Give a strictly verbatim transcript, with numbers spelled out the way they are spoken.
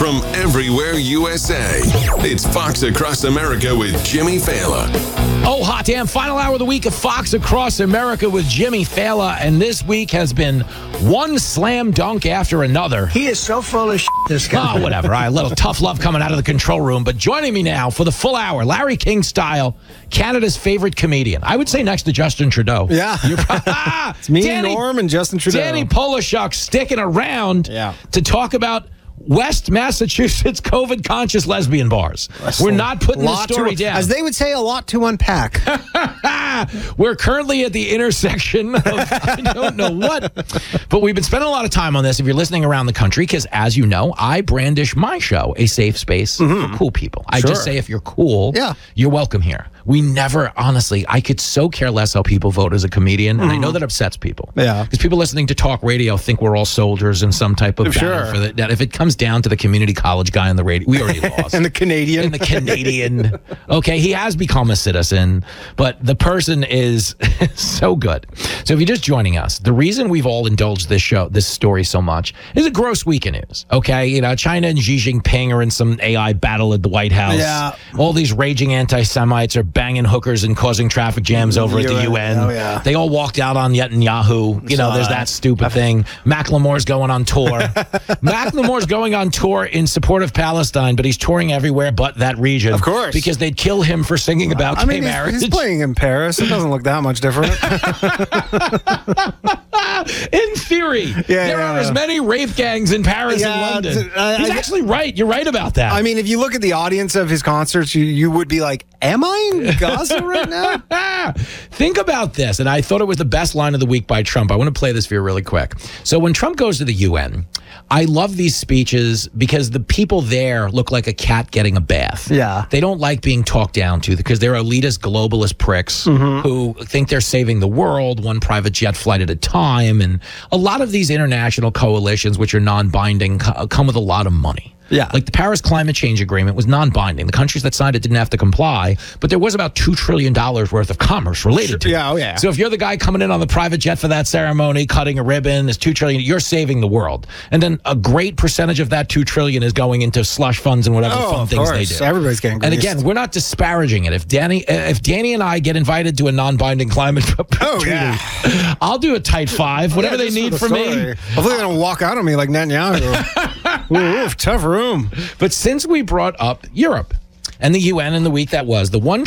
from everywhere U S A. It's Fox Across America with Jimmy Fallon. Oh, hot damn. Final hour of the week of Fox Across America with Jimmy Fallon. And this week has been one slam dunk after another. He is so full of shit, this guy. Oh, whatever. All right, a little tough love coming out of the control room. But joining me now for the full hour, Larry King style, Canada's favorite comedian. I would say next to Justin Trudeau. Yeah. You're pro- ah, It's me, Danny, Norm, and Justin Trudeau. Danny Polishuk sticking around Yeah. to talk about West Massachusetts COVID-conscious lesbian bars. We're not putting Lot the story to, down. As they would say, a lot to unpack. We're currently at the intersection of I don't know what, but we've been spending a lot of time on this if you're listening around the country, because as you know, I brandish my show, a safe space for cool people. I Sure. just say if you're cool, Yeah. you're welcome here. We never, honestly, I could so care less how people vote as a comedian, and I know that upsets people. Yeah. Because people listening to talk radio think we're all soldiers in some type of battle Sure. for the, that if it comes down to the community college guy on the radio, we already lost. And the Canadian. And the Canadian. Okay, he has become a citizen, but the person is so good. So if you're just joining us, the reason we've all indulged this show, this story so much, is a gross week of news. Okay, you know, China and Xi Jinping are in some A I battle at the White House. Yeah. All these raging anti-Semites are banging hookers and causing traffic jams over at the Yeah, U N. oh, yeah. They all walked out on Netanyahu. You know, Saw there's that. that stupid thing. Macklemore's going on tour. Macklemore's going on tour in support of Palestine, but he's touring everywhere but that region. Of course. Because they'd kill him for singing about I gay mean, he's, marriage. he's playing in Paris. It doesn't look that much different. In theory, Yeah, there yeah, are as yeah. many rape gangs in Paris and Yeah, London. th- I- he's I- actually right. You're right about that. I mean, if you look at the audience of his concerts, you, you would be like, am I in Gaza right now? Think about this, and I thought it was the best line of the week by Trump. I want to play this for you really quick. So when Trump goes to the U N, I love these speeches because the people there look like a cat getting a bath. Yeah. They don't like being talked down to because they're elitist, globalist pricks Mm-hmm. who think they're saving the world one private jet flight at a time. And a lot of these international coalitions, which are non-binding, co- come with a lot of money. Yeah. Like the Paris Climate Change Agreement was non-binding. The countries that signed it didn't have to comply, but there was about two trillion dollars worth of commerce related to it. Yeah, oh, yeah. So if you're the guy coming in on the private jet for that ceremony, cutting a ribbon, there's two trillion dollars, you're saving the world. And then a great percentage of that two trillion dollars is going into slush funds and whatever Oh, fun of things they course. do. Everybody's getting And greased. again, we're not disparaging it. If Danny if Danny and I get invited to a non-binding climate Oh, treaty, yeah. I'll do a tight five, whatever Yeah, they just need the from me. story. Hopefully they don't walk out on me like Netanyahu. Ooh, oof, tough room. But since we brought up Europe and the U N in the week that was, the one